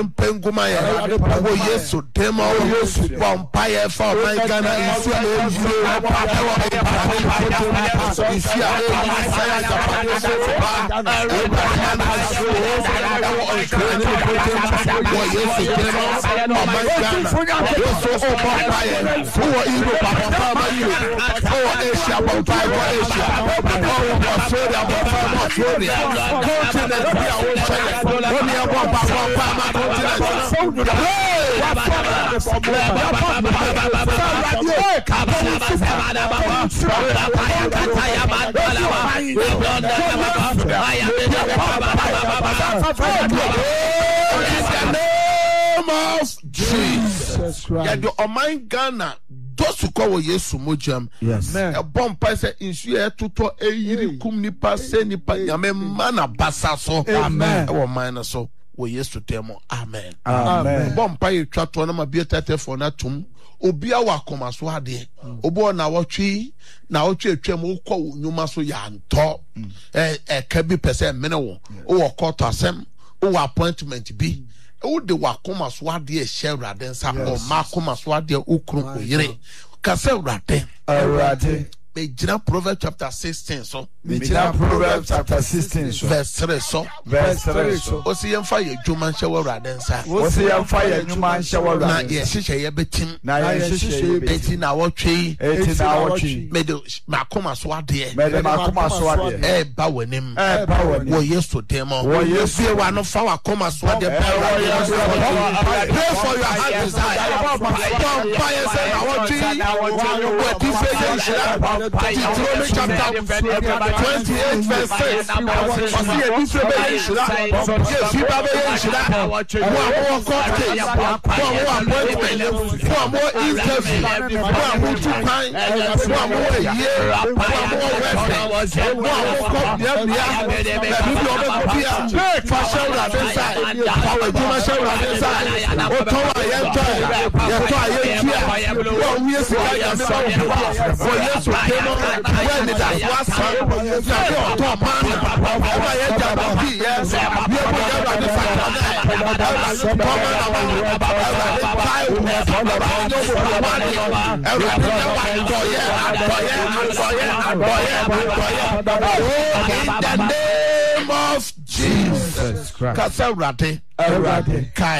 Penguma wo Yesu demo Yesu vampire for my Ghana isi Jesus Christ. Yeah, the Oman Ghana those who call Yesu mojam. Yes. A bomb pass in Sue to a yiri kum nipa se nipa yame mana basa so. Amen. Our minor so we used to tell more. Amen. Amen. Bomb pie chat one of my beer for natum. Obia wa koma so ade. Obo na watchi na otwe twam ukọ nyuma so ya nto. Kabi percent mene wo court asem wo appointment bi. O de wakoma so ade share raden sa o makoma so ade okru oyire ka se urade Mejina Proverbs chapter 16 so. Mejina Proverbs chapter 16 so. Verse 3 so. Verse 3 so. Osi yemfa ye dwuma hyewa radensa. Osi yemfa ye dwuma hyewa radensa. Na ye hyehyɛ ye betim. Na ye hyehyɛ ye betim. Eti na wotwe. Eti na wotwe. Mede makoma so ade. Mede makoma so ade. Ba wanim. Ba wanim. Wo Yesu demo. Wo Yesu wa no fa wakoma so ade. Pray for your heart desire. Fire say na wotwe. Wo ti say ye Deuteronomy chapter 28 verse 6. When did I was in the name of Jesus Christ.